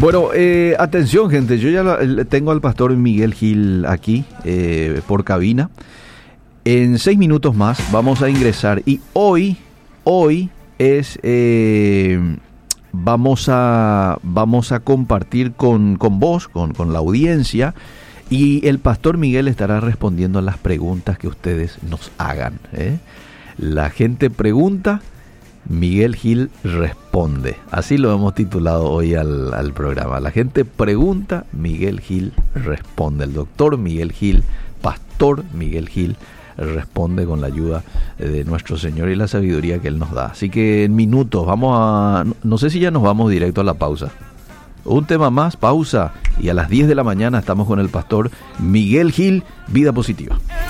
Bueno, atención gente, yo ya tengo al pastor Miguel Gil aquí por cabina. En 6 minutos más vamos a ingresar y hoy es vamos a compartir con vos, con la audiencia, y el pastor Miguel estará respondiendo a las preguntas que ustedes nos hagan. La gente pregunta, Miguel Gil responde. Así lo hemos titulado hoy al programa. La gente pregunta, Miguel Gil responde. El doctor Miguel Gil, pastor Miguel Gil, responde con la ayuda de nuestro Señor y la sabiduría que Él nos da. Así que en minutos no sé si ya nos vamos directo a la pausa. Un tema más, pausa, y a las 10 de la mañana estamos con el pastor Miguel Gil, Vida Positiva.